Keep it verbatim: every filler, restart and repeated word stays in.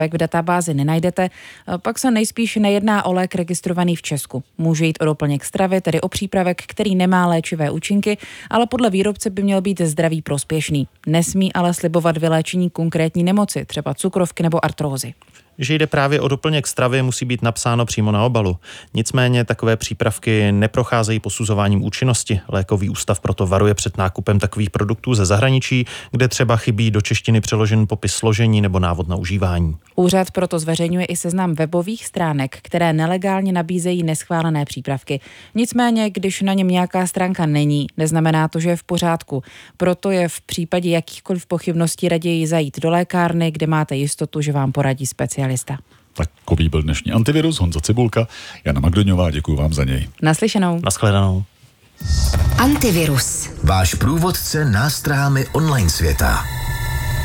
v databázi nenajdete, pak se nejspíš nejedná o lék registrovaný v Česku. Může jít o doplněk stravy, tedy o přípravek, který nemá léčivé účinky, ale podle výrobce by měl být zdraví prospěšný. Nesmí ale slibovat vyléčení konkrétní nemoci, třeba cukrovky nebo artrózy. Že jde právě o doplněk stravy, musí být napsáno přímo na obalu. Nicméně takové přípravky neprocházejí posuzováním účinnosti. Lékový ústav proto varuje před nákupem takových produktů ze zahraničí, kde třeba chybí do češtiny přeložen popis složení nebo návod na užívání. Úřad proto zveřejňuje i seznam webových stránek, které nelegálně nabízejí neschválené přípravky. Nicméně, když na něm nějaká stránka není, neznamená to, že je v pořádku. Proto je v případě jakýchkoliv pochybností raději zajít do lékárny, kde máte jistotu, že vám poradí specialista. Takový byl dnešní Antivirus. Honza Cibulka, Jana Magdoňová, děkuji vám za něj. Naslyšenou. Naschledanou. Antivirus. Váš průvodce nástrahami online světa.